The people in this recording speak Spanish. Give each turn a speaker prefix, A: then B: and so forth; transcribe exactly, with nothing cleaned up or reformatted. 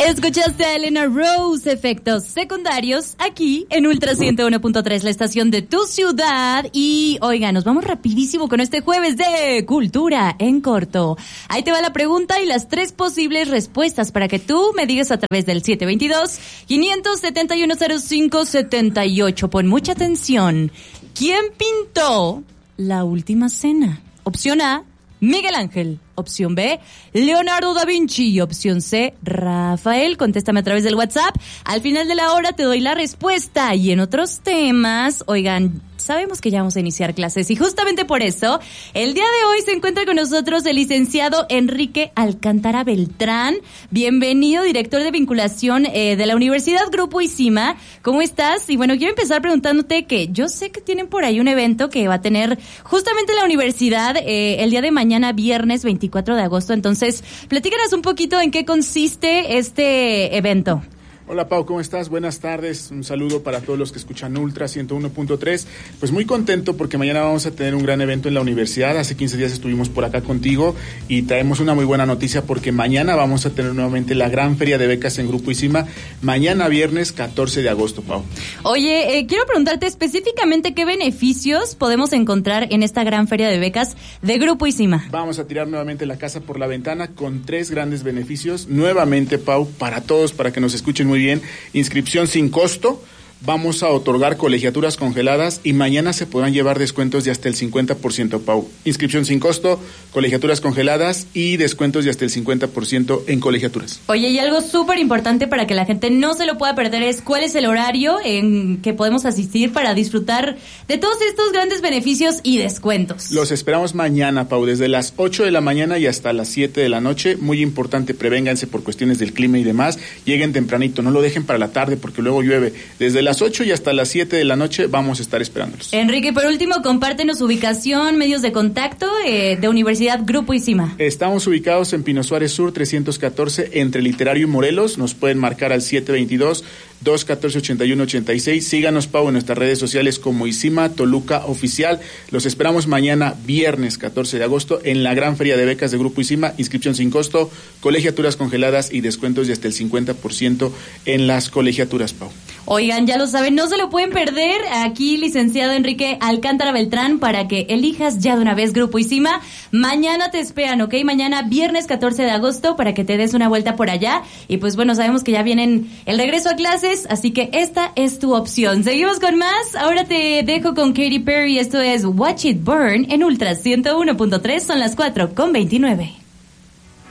A: Escuchaste a Elena Rose, efectos secundarios, aquí en Ultra ciento uno punto tres, la estación de tu ciudad. Y oiga, nos vamos rapidísimo con este jueves de Cultura en Corto. Ahí te va la pregunta y las tres posibles respuestas para que tú me digas a través del siete dos dos, cinco siete uno, cero cinco siete ocho. Pon mucha atención. ¿Quién pintó La Última Cena? Opción A, Miguel Ángel. Opción B, Leonardo da Vinci. Opción C, Rafael. Contéstame a través del WhatsApp. Al final de la hora te doy la respuesta. Y en otros temas, oigan, sabemos que ya vamos a iniciar clases y justamente por eso, el día de hoy se encuentra con nosotros el licenciado Enrique Alcántara Beltrán. Bienvenido, director de vinculación eh, de la Universidad Grupo ISIMA. ¿Cómo estás? Y bueno, quiero empezar preguntándote que yo sé que tienen por ahí un evento que va a tener justamente la universidad eh, el día de mañana, viernes veinticuatro de agosto. Entonces, platícanos un poquito en qué consiste este evento.
B: Hola Pau, ¿cómo estás? Buenas tardes, un saludo para todos los que escuchan Ultra ciento uno punto tres. Pues muy contento porque mañana vamos a tener un gran evento en la universidad. Hace quince días estuvimos por acá contigo y traemos una muy buena noticia porque mañana vamos a tener nuevamente la gran feria de becas en Grupo ISIMA, mañana viernes catorce de agosto, Pau.
A: Oye, eh, quiero preguntarte específicamente qué beneficios podemos encontrar en esta gran feria de becas de Grupo ISIMA.
B: Vamos a tirar nuevamente la casa por la ventana con tres grandes beneficios, nuevamente, Pau, para todos, para que nos escuchen muy bien. Inscripción sin costo, vamos a otorgar colegiaturas congeladas y mañana se podrán llevar descuentos de hasta el cincuenta por ciento, Pau. Inscripción sin costo, colegiaturas congeladas y descuentos de hasta el cincuenta por ciento en colegiaturas.
A: Oye, y algo súper importante para que la gente no se lo pueda perder es cuál es el horario en que podemos asistir para disfrutar de todos estos grandes beneficios y descuentos.
B: Los esperamos mañana, Pau, desde las ocho de la mañana y hasta las siete de la noche. Muy importante, prevénganse por cuestiones del clima y demás. Lleguen tempranito, no lo dejen para la tarde porque luego llueve. Desde las ocho y hasta las siete de la noche vamos a estar esperándolos.
A: Enrique, por último, compártenos ubicación, medios de contacto eh, de Universidad Grupo ISIMA.
B: Estamos ubicados en Pino Suárez Sur trescientos catorce, entre Literario y Morelos. Nos pueden marcar al siete dos dos, dos uno cuatro, ocho uno ocho seis. Síganos, Pau, en nuestras redes sociales como ISIMA Toluca Oficial. Los esperamos mañana, viernes catorce de agosto, en la gran feria de becas de Grupo ISIMA. Inscripción sin costo, colegiaturas congeladas y descuentos de hasta el cincuenta por ciento en las colegiaturas, Pau.
A: Oigan, ya lo saben, no se lo pueden perder. Aquí, licenciado Enrique Alcántara Beltrán, para que elijas ya de una vez Grupo ISIMA. Mañana te esperan, ¿ok? Mañana, viernes catorce de agosto, para que te des una vuelta por allá. Y pues bueno, sabemos que ya vienen el regreso a clases, así que esta es tu opción. Seguimos con más. Ahora te dejo con Katy Perry. Esto es Watch It Burn en Ultra ciento uno punto tres. Son las cuatro con veintinueve.